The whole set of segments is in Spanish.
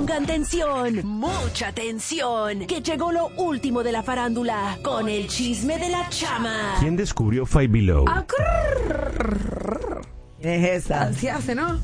Pongan tensión, mucha tensión, que llegó lo último de la farándula con el chisme de la chama. ¿Quién descubrió Five Below? ¿Quién es esa? Así hace, ¿no?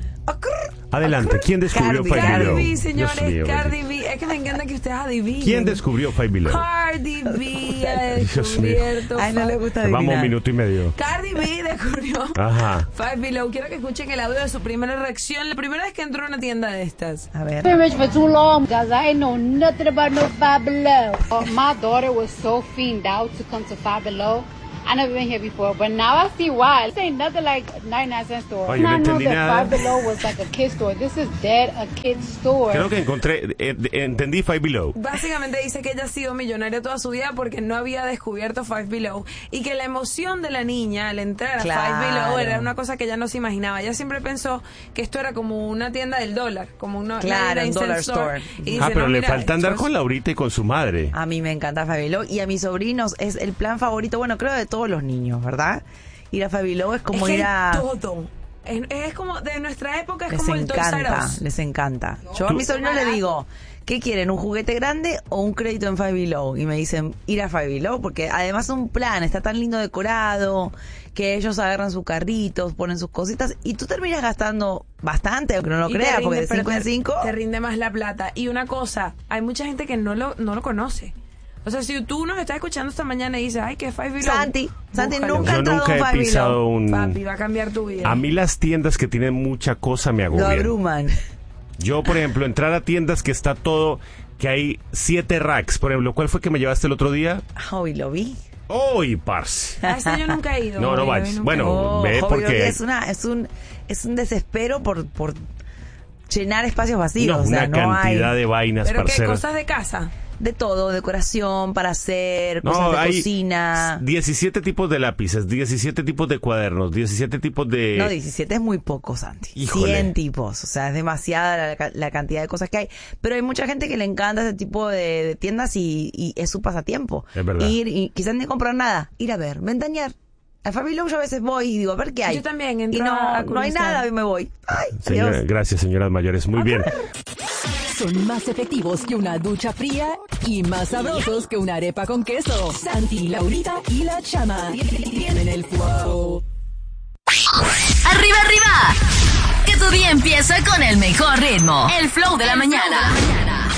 Adelante, ¿quién descubrió Five Cardi Below? B, señores, Dios mío, Cardi B. Es que me encanta que ustedes adivinen. ¿Quién descubrió Five Below? Cardi B ha Dios mío. descubierto. Ay, no le gusta adivinar. Vamos 1 minuto y medio. Cardi B descubrió Ajá. Five Below. Quiero que escuchen el audio de su primera reacción. La primera vez que entró a una tienda de estas. A ver. Been rich for too long, guys. I ain't know nothing about no Five Below. My daughter was so fiend out to come to Five Below. I never been here before, but now I see why. This ain't nothing like 99-cent store. Oye, no I know entendí that nada. Five Below was like a kid store. This is dead a kid store. Creo que entendí Five Below. Básicamente dice que ella ha sido millonaria toda su vida porque no había descubierto Five Below y que la emoción de la niña al entrar a Claro. Five Below era una cosa que ella no se imaginaba. Ella siempre pensó que esto era como una tienda del dólar, como una Claro, un 99 cent dollar store. Y dice, Pero no, le mira, falta andar esto con es- Laurita y con su madre. A mí me encanta Five Below y a mis sobrinos es el plan favorito, bueno, creo de todos los niños, ¿verdad? Ir a Five Below es como es que ir a... hay todo. Es como de nuestra época, es Les como el Toys R encanta, Us. les encanta. Yo a mis sobrinos les digo, ¿qué quieren? ¿Un juguete grande o un crédito en Five Below? Y me dicen, ir a Five Below, porque además es un plan, está tan lindo decorado, que ellos agarran sus carritos, ponen sus cositas, y tú terminas gastando bastante, aunque no lo Y te creas, rinde, porque de pero 5 en 5... te rinde más la plata. Y una cosa, hay mucha gente que no lo conoce. O sea, si tú nos estás escuchando esta mañana y dices, ay, que Five Below. Santi búscalo. nunca ha Yo entrado nunca a un he Five pisado Below. un... Papi, va a cambiar tu vida. A mí las tiendas que tienen mucha cosa me Lo agobian. abruman. Yo, por ejemplo, entrar a tiendas que está todo, que hay 7 racks. Por ejemplo, ¿cuál fue que me llevaste el otro día? Hoy lo vi. ¡Uy, parce! A ese yo nunca he ido. No, no Yo vayas. nunca Bueno, he ido. ve Hobby porque- Lobby es un desespero por llenar espacios vacíos. No, o sea, una no cantidad hay de vainas, Pero qué parceras. cosas de casa. de todo, decoración para hacer, No, cosas de hay cocina. 17 tipos de lápices, 17 tipos de cuadernos, 17 tipos de... No, 17 es muy poco, Santi. Híjole. 100 tipos. O sea, es demasiada la cantidad de cosas que hay. Pero hay mucha gente que le encanta ese tipo de tiendas y es su pasatiempo. Es verdad. Ir y quizás ni comprar nada. Ir a ver, ventanear. A Five Below yo a veces voy y digo, a ver qué hay. Yo también y entro a no hay curiosear. nada y me voy. Ay, Señora, adiós. gracias, señoras mayores. Muy bien. Son más efectivos que una ducha fría y más sabrosos que una arepa con queso. Santi, Laurita y la Chama tienen el flow. ¡Arriba, arriba! Que tu día empieza con el mejor ritmo. El flow de la mañana.